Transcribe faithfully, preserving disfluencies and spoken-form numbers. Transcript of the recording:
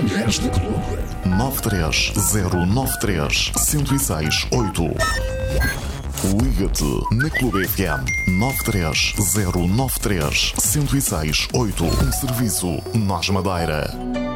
Manhãs da Clube. nove três zero nove três, um zero seis oito. Liga-te na Clube F M nove três zero nove três, um zero seis oito. Um serviço Nós Madeira.